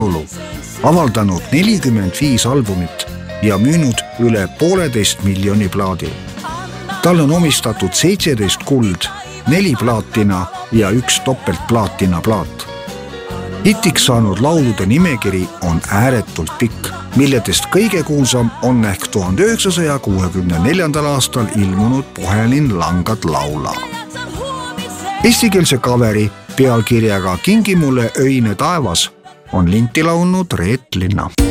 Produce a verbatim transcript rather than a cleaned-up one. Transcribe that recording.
laulu, avaldanud nelikümmend viis albumit ja müünud üle pooleteist miljoni plaadi. Tal on omistatud seitseteist kuld, neli plaatina ja üks topeltplaatina plaat. Hitiks saanud laulude nimekiri on ääretult pikk, milledest kõige kuulsam on ehk tuhande üheksasaja kuuekümne neljandal aastal ilmunud Puhelin langad laula. Eestikeelse kaveri pealkirjaga Kingi mulle öine taevas on linti laulnud Reet Linna.